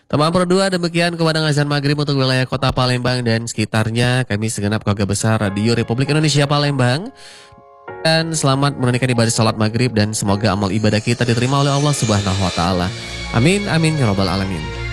Teman berdua, demikian kepada azan maghrib untuk wilayah kota Palembang dan sekitarnya. Kami segenap keluarga besar Radio Republik Indonesia Palembang. Dan selamat menunaikan ibadah salat maghrib dan semoga amal ibadah kita diterima oleh Allah Subhanahu wa taala. Amin amin ya rabbal alamin.